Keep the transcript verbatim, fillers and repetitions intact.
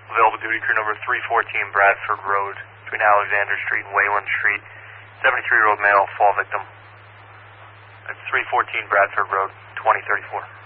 Available duty crew number three fourteen Bradford Road, between Alexander Street and Wayland Street. seventy-three-year-old male, fall victim. That's three fourteen Bradford Road, twenty thirty-four.